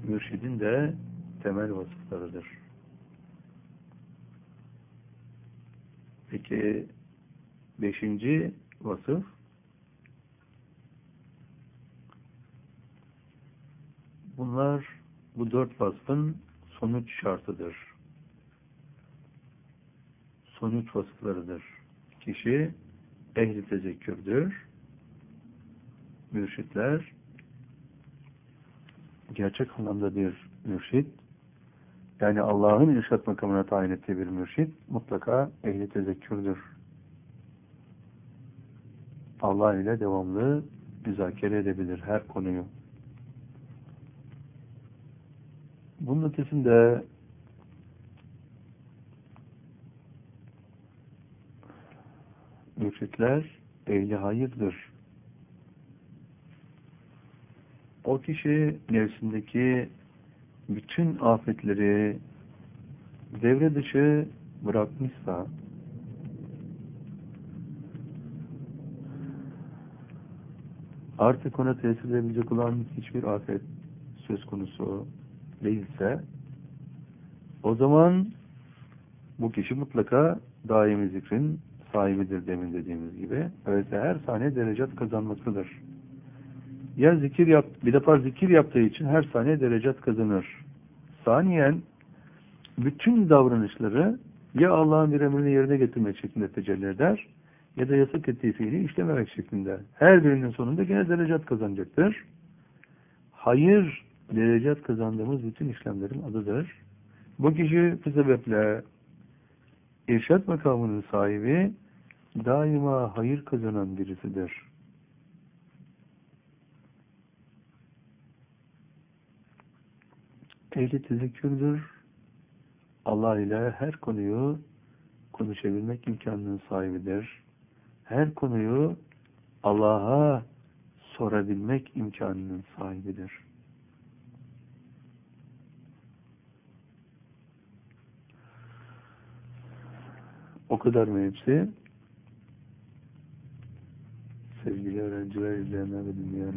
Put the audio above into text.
mürşidin de temel vasıflarıdır. Peki 5. vasıf, bunlar bu 4 vasfın sonuç şartıdır. Sonuç vasıflarıdır. Kişi ehli tezekkürdür. Mürşitler, gerçek anlamda bir mürşit, yani Allah'ın irşad makamına tayin ettiği bir mürşit, mutlaka ehli tezekkürdür. Allah ile devamlı müzakere edebilir her konuyu. Bunun ötesinde mürşitler ehli hayırdır. O kişi nefsindeki bütün afetleri devre dışı bırakmışsa, artık ona tesir edebilecek olan hiçbir afet söz konusu değilse, o zaman bu kişi mutlaka daimi zikrin sahibidir, demin dediğimiz gibi. Öyleyse her saniye derecat kazanmaktadır. Ya bir defa zikir yaptığı için her saniye derecat kazanır. Saniyen bütün davranışları ya Allah'ın bir emrini yerine getirmek şeklinde tecelli eder, ya da yasak ettiği fiili işlememek şeklinde. Her birinin sonunda gene derecat kazanacaktır. Hayır, derecat kazandığımız bütün işlemlerin adıdır. Bu kişi bu sebeple irşad makamının sahibi, daima hayır kazanan birisidir. Ehli tezekkürdür. Allah ile her konuyu konuşabilmek imkanının sahibidir. Her konuyu Allah'a sorabilmek imkanının sahibidir. O kadar mı hepsi? Sevgili öğrenciler, izleyenler ve dinleyenler.